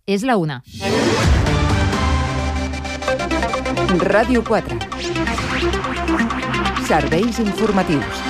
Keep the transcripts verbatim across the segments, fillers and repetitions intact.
És la una. Ràdio quatre. Serveis informatius.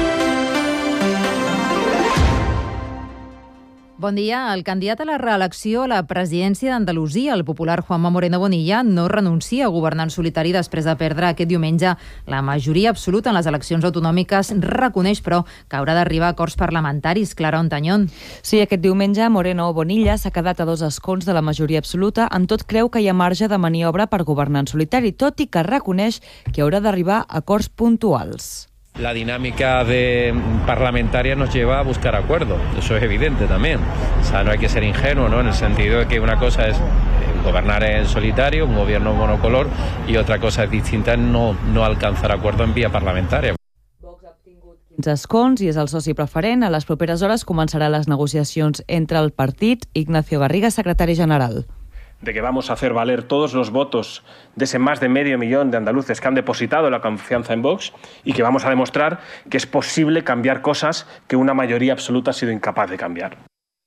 Bon dia. El candidat a la reelecció a la presidència d'Andalusia, el popular Juanma Moreno Bonilla, no renuncia a governar en solitari després de perdre aquest diumenge la majoria absoluta en les eleccions autonòmiques. Reconeix, però, que haurà d'arribar a acords parlamentaris. Clara Ontañón. Sí, aquest diumenge Moreno Bonilla s'ha quedat a dos escons de la majoria absoluta. Amb tot, creu que hi ha marge de maniobra per governar en solitari, tot i que reconeix que haurà d'arribar a acords puntuals. La dinámica de parlamentaria nos lleva a buscar acuerdos, eso es evidente también. O sea, no hay que ser ingenuo, ¿no? En el sentido de que una cosa es gobernar en solitario, un gobierno monocolor, y otra cosa es distinta es no, no alcanzar acuerdo en vía parlamentaria. quinze escons i és el soci preferent. A les properes hores començaran les negociacions entre el partit. Ignacio Garriga, secretari general. De que vamos a hacer valer todos los votos de ese más de medio millón de andaluces que han depositado la confianza en Vox y que vamos a demostrar que es posible cambiar cosas que una mayoría absoluta ha sido incapaz de cambiar.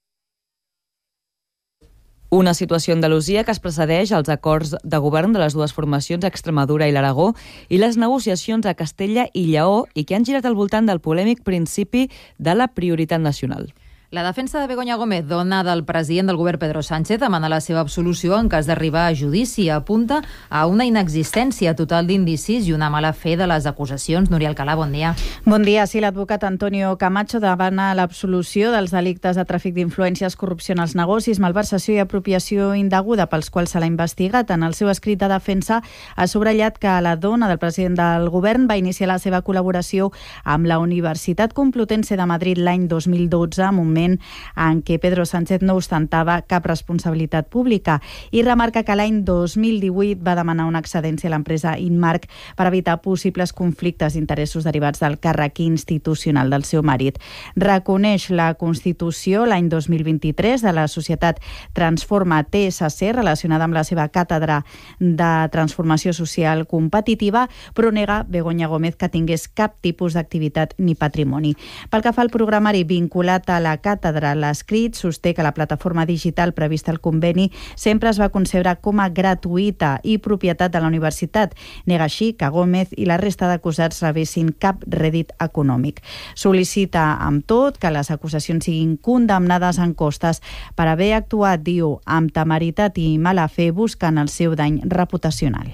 Una situació a Andalusia que es precedeix als acords de govern de les dues formacions, Extremadura i l'Aragó, i les negociacions a Castella i Lleó, i que han girat al voltant del polèmic principi de la prioritat nacional. La defensa de Begoña Gómez, dona del president del govern Pedro Sánchez, demana la seva absolució en cas d'arribar a judici. Apunta a una inexistència total d'indicis i una mala fe de les acusacions. Núria Alcalà, bon dia. Bon dia. Sí, l'advocat Antonio Camacho demana l'absolució dels delictes de tràfic d'influències, corrupció en els negocis, malversació i apropiació indeguda pels quals se l'ha investigat. En el seu escrit de defensa ha subratllat que la dona del president del govern va iniciar la seva col·laboració amb la Universitat Complutense de Madrid l'any dos mil dotze, moment en què Pedro Sánchez no ostentava cap responsabilitat pública, i remarca que l'any dos mil divuit va demanar una excedència a l'empresa Inmark per evitar possibles conflictes d'interessos derivats del càrrec institucional del seu marit. Reconeix la constitució l'any dos mil vint-i-tres de la societat Transforma T S C relacionada amb la seva càtedra de transformació social competitiva, però nega Begoña Gómez que tingués cap tipus d'activitat ni patrimoni. Pel que fa al programari vinculat a la càtedra, l'escrit sosté que la plataforma digital prevista al conveni sempre es va concebre com a gratuïta i propietat de la universitat. Nega així que Gómez i la resta d'acusats rebessin cap rèdit econòmic. Sol·licita, amb tot, que les acusacions siguin condemnades en costes per haver actuat, diu, amb temeritat i mala fe buscant el seu dany reputacional.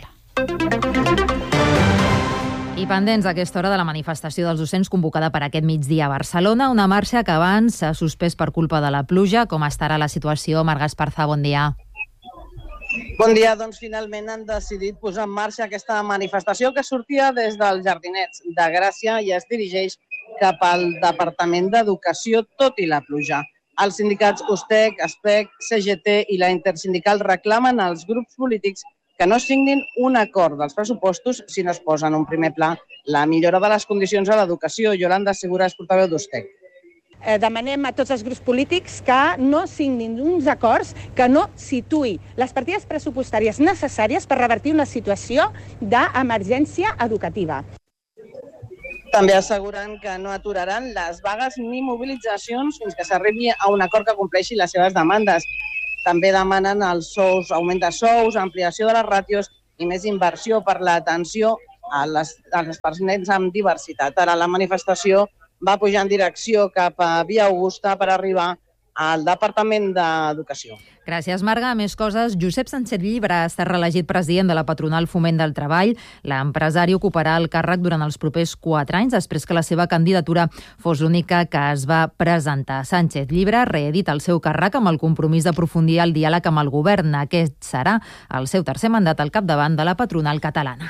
I pendents a aquesta hora de la manifestació dels docents convocada per aquest migdia a Barcelona, una marxa que abans s'ha suspès per culpa de la pluja. Com estarà la situació? Marga Esparza, bon dia. Bon dia. Doncs finalment han decidit posar en marxa aquesta manifestació que sortia des dels Jardinets de Gràcia i es dirigeix cap al Departament d'Educació, tot i la pluja. Els sindicats U S T E C, A S P E C, C G T i la Intersindical reclamen als grups polítics que no signin un acord dels pressupostos si no es posa en un primer pla la millora de les condicions a l'educació. Yolanda Segura és portaveu d'U S T E C. Demanem a tots els grups polítics que no signin uns acords que no situï les partides pressupostàries necessàries per revertir una situació d'emergència educativa. També asseguren que no aturaran les vagues ni mobilitzacions fins que s'arribi a un acord que compleixi les seves demandes. També demanen els sous, augment de sous, ampliació de les ràtios i més inversió per l'atenció a les, a les persones amb diversitat. Ara la manifestació va pujar en direcció cap a Via Augusta per arribar al Departament d'Educació. Gràcies, Marga. Més coses. Josep Sánchez Llibre ha estat reelegit president de la patronal Foment del Treball. L'empresari ocuparà el càrrec durant els propers quatre anys, després que la seva candidatura fos l'única que es va presentar. Sánchez Llibre reedita el seu càrrec amb el compromís d'aprofundir el diàleg amb el govern. Aquest serà el seu tercer mandat al capdavant de la patronal catalana.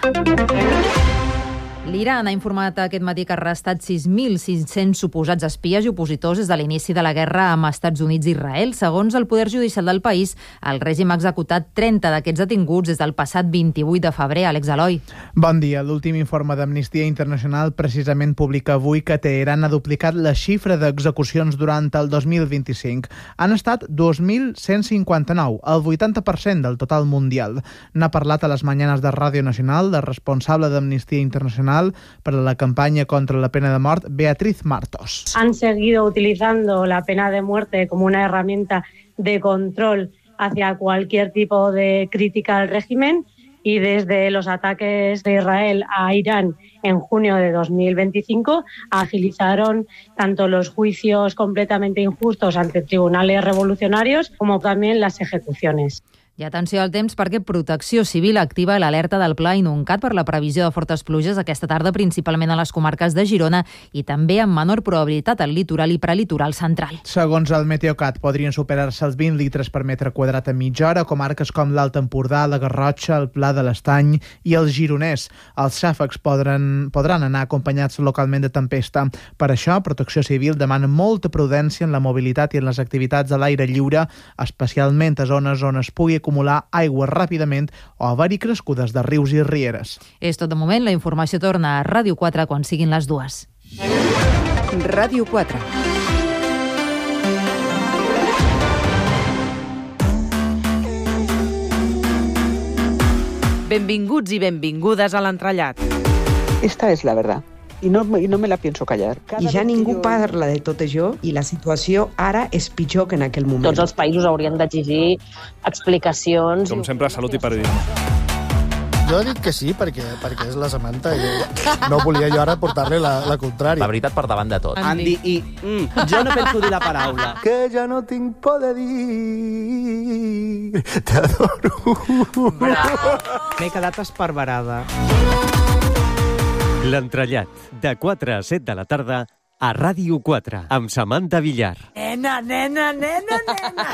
L'Iran ha informat aquest matí que ha arrestat sis mil cinc-cents suposats espies i opositors des de l'inici de la guerra amb Estats Units i Israel. Segons el Poder Judicial del país, el règim ha executat trenta d'aquests detinguts des del passat vint-i-vuit de febrer. Àlex Eloi. Bon dia. L'últim informe d'Amnistia Internacional precisament publica avui que Teheran ha duplicat la xifra d'execucions durant el dos mil vint-i-cinc. Han estat dos mil cent cinquanta-nou, el vuitanta per cent del total mundial. N'ha parlat a les mañanes de Ràdio Nacional la responsable d'Amnistia Internacional para la campaña contra la pena de muerte, Beatriz Martos. Han seguido utilizando la pena de muerte como una herramienta de control hacia cualquier tipo de crítica al régimen, y desde los ataques de Israel a Irán en junio de dos mil veinticinco agilizaron tanto los juicios completamente injustos ante tribunales revolucionarios como también las ejecuciones. I atenció al temps perquè Protecció Civil activa l'alerta del Pla Inuncat per la previsió de fortes pluges aquesta tarda, principalment a les comarques de Girona i també amb menor probabilitat al litoral i prelitoral central. Segons el Meteocat, podrien superar-se els vint litres per metre quadrat a mitja hora, comarques com l'Alt Empordà, la Garrotxa, el Pla de l'Estany i el Gironès. Els xàfecs podran, podran anar acompanyats localment de tempesta. Per això, Protecció Civil demana molta prudència en la mobilitat i en les activitats a l'aire lliure, especialment a zones on es pugui acumular aigua ràpidament o haver-hi crescudes de rius i rieres. És tot de moment. La informació torna a Ràdio quatre quan siguin les dues. Ràdio quatre. Benvinguts i benvingudes a l'entrellat. Esta es la verdad. I no, i no me la pienso callar. Cada I ja ningú jo... parla de tot això i la situació ara és pitjor que en aquell moment. Tots els països haurien d'exigir explicacions. Com sempre, salut i periodisme. Jo he dit que sí, perquè, perquè és la Samantha i no volia jo ara portar-li la, la contrària. La veritat per davant de tot. Andy, i mm, jo no penso dir la paraula. Que ja no tinc por de dir t'adoro. M'he quedat esparverada. L'entrellat, de quatre a set de la tarda, a Ràdio quatre, amb Samantha Villar. Nena, nena, nena, nena!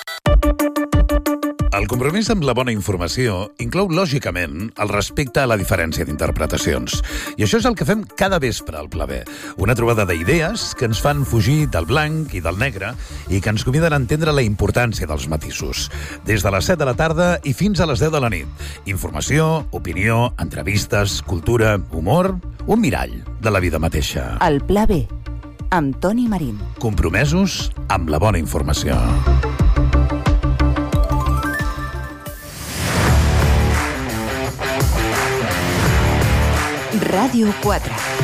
El compromís amb la bona informació inclou, lògicament, el respecte a la diferència d'interpretacions. I això és el que fem cada vespre al Pla B. Una trobada d'idees que ens fan fugir del blanc i del negre i que ens conviden a entendre la importància dels matisos. Des de les set de la tarda i fins a les deu de la nit. Informació, opinió, entrevistes, cultura, humor, un mirall de la vida mateixa. El Pla B, amb Toni Marín. Compromesos amb la bona informació. Ràdio quatre.